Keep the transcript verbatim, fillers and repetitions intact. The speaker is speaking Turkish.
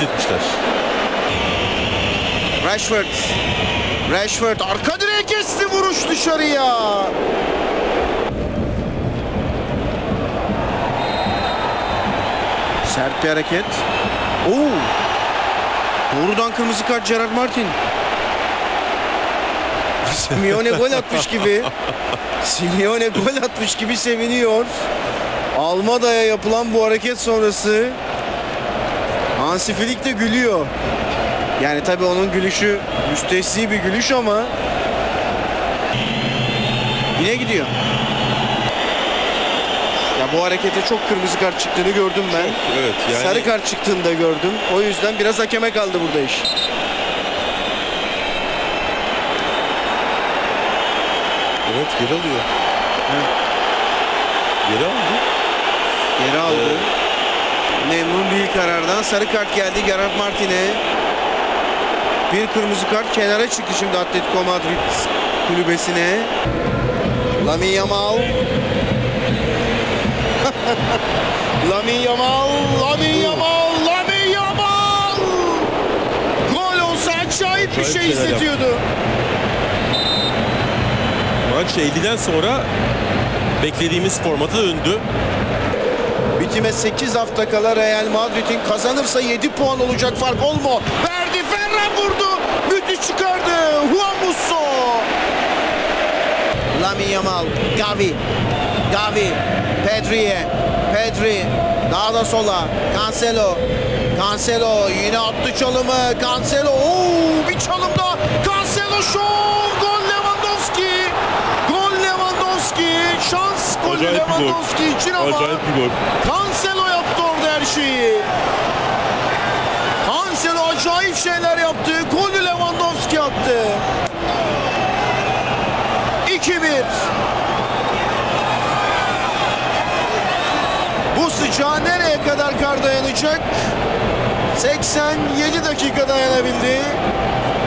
etmişler. Rashford. Rashford arka direğe kesti, vuruş dışarıya. Sert bir hareket. Oo! Doğrudan kırmızı kart Gerard Martin. Simeone gol atmış gibi. Simeone gol atmış gibi seviniyor. Almada'ya yapılan bu hareket sonrası Hansi Flick de gülüyor. Yani tabii onun gülüşü müstesni bir gülüş ama yine gidiyor. Ya bu harekete çok kırmızı kart çıktığını gördüm ben. Çok, evet, yani... Sarı kart çıktığını da gördüm. O yüzden biraz hakeme kaldı burada iş. Evet, geri alıyor. Evet. Geri aldı. Geri aldı. Evet. Memnun bir karardan sarı kart geldi Gerard Martin'e. Bir kırmızı kart kenara çıktı şimdi Atletico Madrid kulübesine. Lamine Yamal. Lamine Yamal, Lamine Yamal, Lamine Yamal. Gol olsa acayip bir şey izletiyordu. Maç elliden sonra beklediğimiz formata döndü. Bitime sekiz hafta kala Real Madrid'in kazanırsa yedi puan olacak fark. Olmo verdi, Ferran vurdu. Müthiş çıkardı. Juan Musso. Lamine Yamal, Gavi. Gavi, Pedri'ye. Pedri daha da sola. Cancelo. Cancelo yine attı çalımı. Cancelo. Oo, bir çalım daha. Cancelo şov. Gol Lewandowski. Gol Lewandowski. Şans gol Lewandowski için ama acayip bir gol. Cancelo yaptı orada her şeyi. Cancelo acayip şeyler yaptı. Golü Lewandowski attı. iki bir. Bu sıcağa nereye kadar kar dayanacak? seksen yedi dakika dayanabildi.